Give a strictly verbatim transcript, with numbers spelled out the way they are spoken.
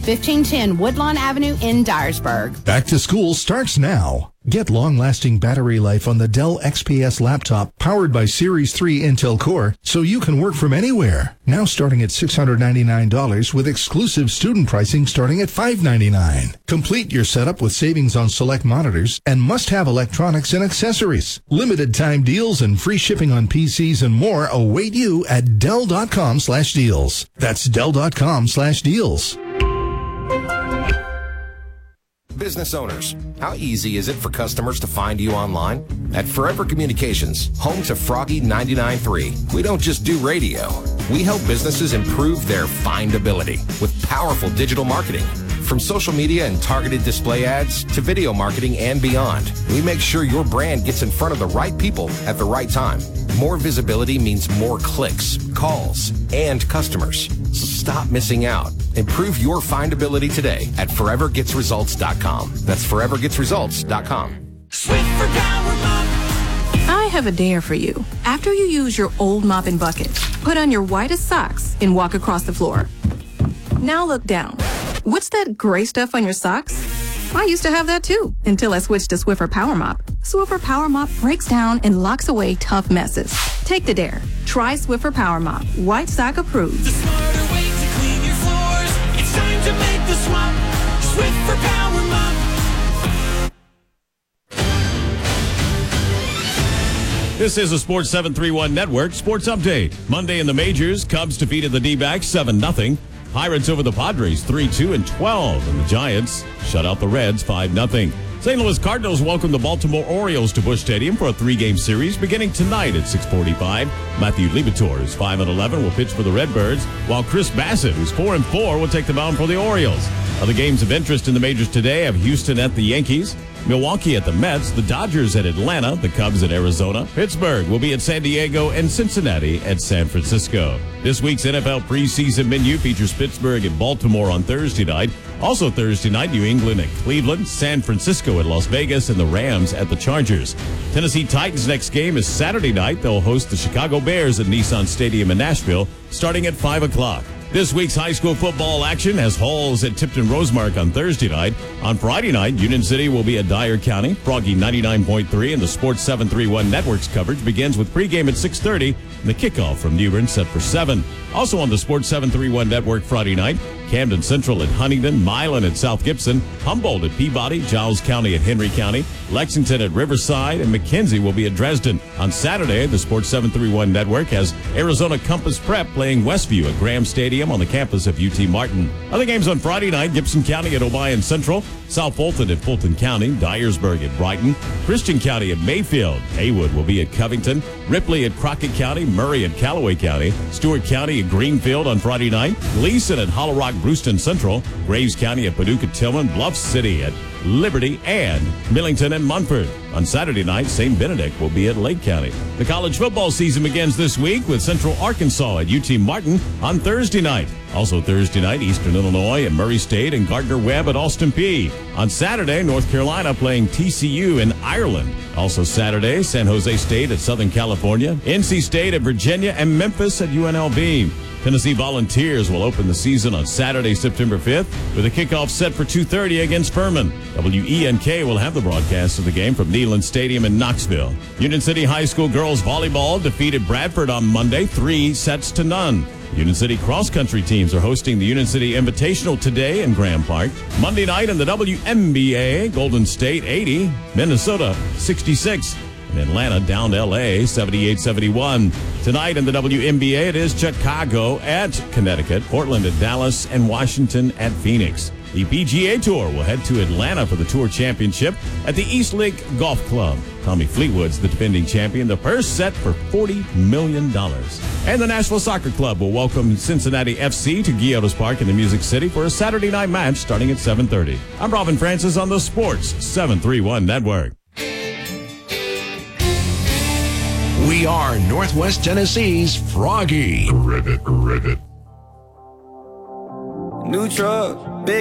fifteen ten Woodlawn Avenue in Dyersburg. Back to school starts now. Get long-lasting battery life on the Dell X P S laptop powered by Series three Intel Core so you can work from anywhere. Now starting at six hundred ninety-nine dollars with exclusive student pricing starting at five hundred ninety-nine dollars. Complete your setup with savings on select monitors and must-have electronics and accessories. Limited time deals and free shipping on P Cs and more await you at Dell.com slash deals. That's Dell.com slash deals. Business owners, how easy is it for customers to find you online? At Forever Communications, home to Froggy ninety-nine point three, we don't just do radio. We help businesses improve their findability with powerful digital marketing. From social media and targeted display ads to video marketing and beyond, we make sure your brand gets in front of the right people at the right time. More visibility means more clicks, calls, and customers. So stop missing out. Improve your findability today at forever gets results dot com. That's forever gets results dot com. Swiffer Power Mop. I have a dare for you. After you use your old mop and bucket, put on your whitest socks and walk across the floor. Now look down. What's that gray stuff on your socks? I used to have that too, until I switched to Swiffer Power Mop. Swiffer Power Mop breaks down and locks away tough messes. Take the dare. Try Swiffer Power Mop. White sock approved. The smarter way to clean your floors. It's time to make the swap. Swiffer Power Mop. This is a Sports seven thirty-one Network Sports Update. Monday in the majors, Cubs defeated the D-backs seven nothing. Pirates over the Padres three two and twelve. And the Giants shut out the Reds five nothing. Saint Louis Cardinals welcome the Baltimore Orioles to Busch Stadium for a three-game series beginning tonight at six forty-five. Matthew Liberatore, who's five and eleven, will pitch for the Redbirds, while Chris Bassett, who's four and four, will take the mound for the Orioles. Other games of interest in the majors today have Houston at the Yankees, Milwaukee at the Mets, the Dodgers at Atlanta, the Cubs at Arizona, Pittsburgh will be at San Diego, and Cincinnati at San Francisco. This week's N F L preseason menu features Pittsburgh and Baltimore on Thursday night. Also Thursday night, New England at Cleveland, San Francisco at Las Vegas, and the Rams at the Chargers. Tennessee Titans' next game is Saturday night. They'll host the Chicago Bears at Nissan Stadium in Nashville, starting at five o'clock. This week's high school football action has Halls at Tipton Rosemark on Thursday night. On Friday night, Union City will be at Dyer County. Froggy ninety-nine point three and the Sports seven thirty-one Network's coverage begins with pregame at six thirty and the kickoff from New Bern set for seven. Also on the Sports seven thirty-one Network Friday night, Camden Central at Huntingdon, Milan at South Gibson, Humboldt at Peabody, Giles County at Henry County, Lexington at Riverside, and McKenzie will be at Dresden. On Saturday, the Sports seven thirty-one Network has Arizona Compass Prep playing Westview at Graham Stadium on the campus of U T Martin. Other games on Friday night, Gibson County at Obion Central, South Fulton at Fulton County, Dyersburg at Brighton, Christian County at Mayfield, Haywood will be at Covington, Ripley at Crockett County, Murray at Callaway County, Stewart County at Greenfield on Friday night, Gleason at Hollow Rock Brewston Central, Graves County at Paducah Tillman, Bluff City at Liberty, and Millington and Munford. On Saturday night, Saint Benedict will be at Lake County. The college football season begins this week with Central Arkansas at U T Martin on Thursday night. Also Thursday night, Eastern Illinois at Murray State and Gardner-Webb at Austin Peay. On Saturday, North Carolina playing T C U in Ireland. Also Saturday, San Jose State at Southern California, N C State at Virginia, and Memphis at U N L V. Tennessee Volunteers will open the season on Saturday, September fifth, with a kickoff set for two thirty against Furman. W E N K will have the broadcast of the game from Neyland Stadium in Knoxville. Union City High School girls volleyball defeated Bradford on Monday, three sets to none. Union City cross-country teams are hosting the Union City Invitational today in Graham Park. Monday night in the W N B A, Golden State eighty, Minnesota sixty-six. In Atlanta, down to L A, seventy-eight seventy-one. Tonight in the W N B A, it is Chicago at Connecticut, Portland at Dallas, and Washington at Phoenix. The P G A Tour will head to Atlanta for the Tour Championship at the East Lake Golf Club. Tommy Fleetwood's the defending champion. The purse set for forty million dollars. And the Nashville Soccer Club will welcome Cincinnati F C to Guillotis Park in the Music City for a Saturday night match starting at seven thirty. I'm Robin Francis on the Sports seven thirty-one Network. We are Northwest Tennessee's Froggy. Rivet, rivet. New truck, big